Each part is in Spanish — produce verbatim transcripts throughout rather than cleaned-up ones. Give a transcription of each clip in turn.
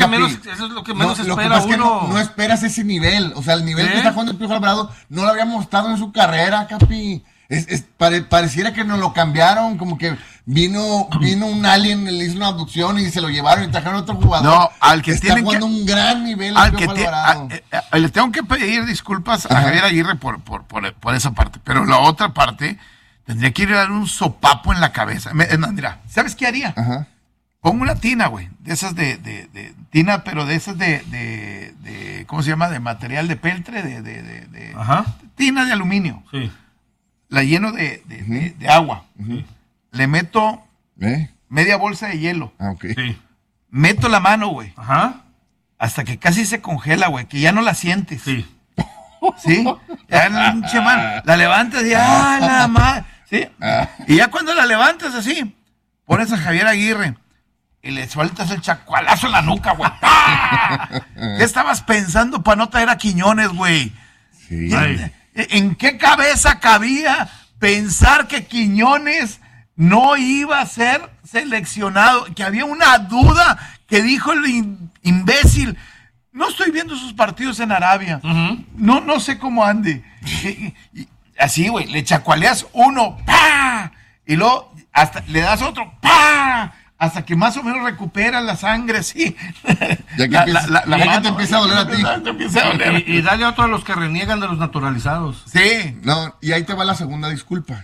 Menos, eso es lo que menos no, espera lo que pasa uno. Es que no, no esperas ese nivel. O sea, el nivel ¿Eh? que está jugando el Piojo Alvarado no lo había mostrado en su carrera, Capi. Es, es, pare, pareciera que nos lo cambiaron, como que vino vino un alien, le hizo una abducción y se lo llevaron y trajeron otro jugador. No, al que está jugando que, un gran nivel al el que Piojo te, Alvarado. a, a, a, le tengo que pedir disculpas Ajá. a Javier Aguirre por, por, por, por esa parte, pero la otra parte tendría que ir a dar un sopapo en la cabeza. Me, no, mira, ¿sabes qué haría? Ajá. Pongo una tina, güey, de esas de, de, de tina, pero de esas de, de, de, ¿cómo se llama? De material de peltre, de, de, de, de Ajá. tina de aluminio. Sí. La lleno de, de, uh-huh. de, de agua. Uh-huh. Le meto ¿Eh? media bolsa de hielo. Ah, ok. Sí. Meto la mano, güey. Ajá. Hasta que casi se congela, güey, que ya no la sientes. Sí. ¿Sí? Ya, pinche man, la levantas y ¡ah, nada más! ¿Sí? Y ya cuando la levantas así, pones a Javier Aguirre y le sueltas el chacualazo en la nuca, güey. ¡Ah! ¿Qué estabas pensando para no traer a Quiñones, güey? Sí. ¿En, ¿En qué cabeza cabía pensar que Quiñones no iba a ser seleccionado? Que había una duda que dijo el in, imbécil. No estoy viendo sus partidos en Arabia. Uh-huh. No, no sé cómo ande. y, y, así, güey, le chacualeas uno, ¡pa! Y luego hasta le das otro, ¡pa! Hasta que más o menos recupera la sangre, sí. Ya que, la, empieza, la, la, ya la que te empieza a doler a ti. Te empieza a doler. Y, y dale a otros a los que reniegan de los naturalizados. Sí. No, y ahí te va la segunda disculpa.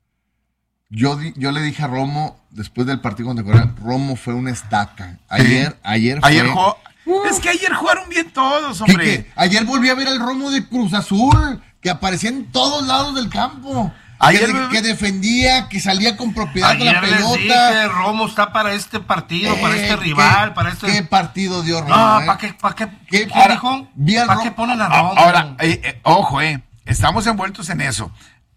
Yo, di, yo le dije a Romo, después del partido contra Corea, Romo fue una estaca. Ayer, sí. ayer fue... Ayer jugó... Uh, es que ayer jugaron bien todos, hombre. ¿Qué, qué? Ayer volví a ver al Romo de Cruz Azul, que aparecía en todos lados del campo. Ayer, que, de, que defendía, que salía con propiedad con la pelota. Les dije, Romo está para este partido, eh, para este rival, ¿qué, para este... ¿Qué partido dio Romo? No, eh? ¿para qué, para qué, ¿Qué, ¿qué dijo? ¿Para qué ponen a Romo? Ahora, eh, eh, ojo, eh, estamos envueltos en eso.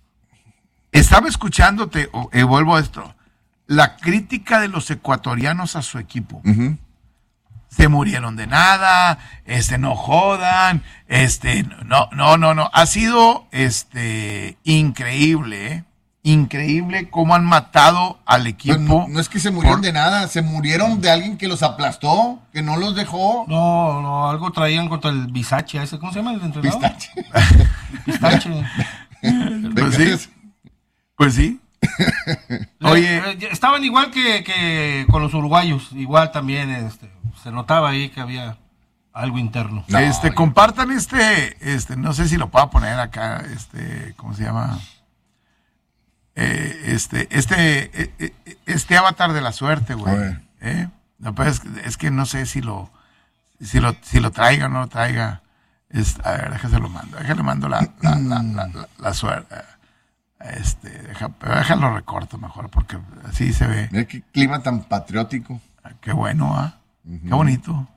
Estaba escuchándote, y eh, vuelvo a esto, la crítica de los ecuatorianos a su equipo. Uh-huh. Se murieron de nada, este, no jodan, este, no, no, no, no. Ha sido, este, increíble, ¿eh? Increíble cómo han matado al equipo. No, no es que se murieron por... de nada, se murieron de alguien que los aplastó, que no los dejó. No, no, algo traían contra el Bisache, ese, ¿cómo se llama el entrenador? Pistache. Pistache. Pues sí. Pues sí. Oye, estaban igual que, que con los uruguayos, igual también, este, se notaba ahí que había algo interno. No, este, compartan este, este, no sé si lo puedo poner acá, este, ¿cómo se llama? Eh, este, este, eh, este avatar de la suerte, güey. ¿Eh? No, pues es, es que no sé si lo, si lo, si lo traiga o no lo traiga. Es, a ver, déjase lo mando, déjale mando la, la, la, la, la, la suerte. Este, deja, déjalo recorto mejor, porque así se ve. Mira qué clima tan patriótico. Qué bueno, ¿ah? ¿eh? Uh-huh. Qué bonito.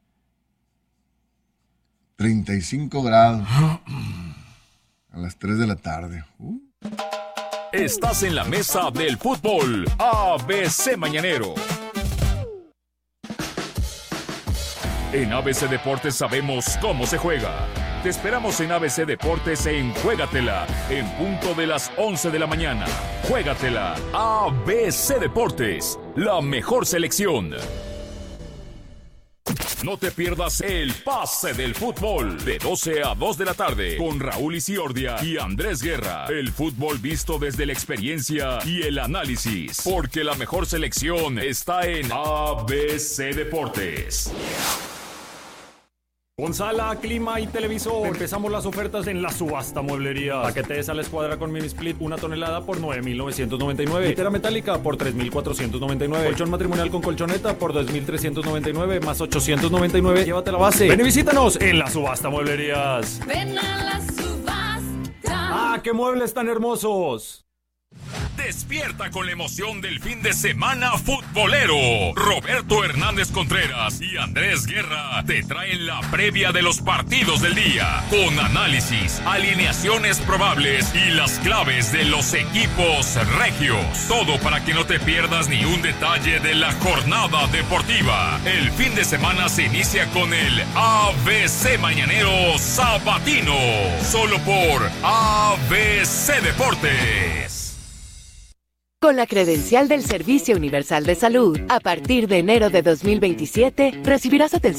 treinta y cinco grados. A las tres de la tarde. Uh. Estás en la mesa del fútbol. A B C Mañanero. En A B C Deportes sabemos cómo se juega. Te esperamos en A B C Deportes en Juégatela, en punto de las once de la mañana. Juégatela. A B C Deportes, la mejor selección. No te pierdas el pase del fútbol de doce a dos de la tarde con Raúl Isiordia y Andrés Guerra. El fútbol visto desde la experiencia y el análisis, porque la mejor selección está en A B C Deportes. Con sala, clima y televisor. Empezamos las ofertas en la subasta mueblería. Paquete de sala escuadra con mini split, una tonelada por nueve mil novecientos noventa y nueve. Litera metálica por tres mil cuatrocientos noventa y nueve. Colchón matrimonial con colchoneta por dos mil trescientos noventa y nueve más ochocientos noventa y nueve. Llévate la base. Ven y visítanos en la subasta mueblerías. Ven a la subasta. ¡Ah, qué muebles tan hermosos! Despierta con la emoción del fin de semana futbolero. Roberto Hernández Contreras y Andrés Guerra te traen la previa de los partidos del día, con análisis, alineaciones probables y las claves de los equipos regios. Todo para que no te pierdas ni un detalle de la jornada deportiva. El fin de semana se inicia con el A B C Mañanero Sabatino, solo por A B C Deportes. Con la credencial del Servicio Universal de Salud, a partir de enero de dos mil veintisiete, recibirás atención